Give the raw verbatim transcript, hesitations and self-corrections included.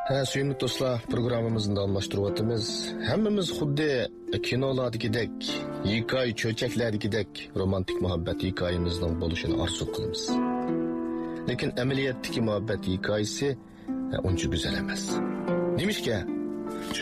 Ha, suyumli do'stlar, programmamizni davomlashtiryapmiz. Hammamiz xuddi kinolardagidek, hikoya cho'chaklardagidek romantik muhabbat hikoyamizning bo'lishini orzu qilamiz. Lekin amaliyotdagi muhabbat hikoyasi uncha go'zal emas. Nimishga?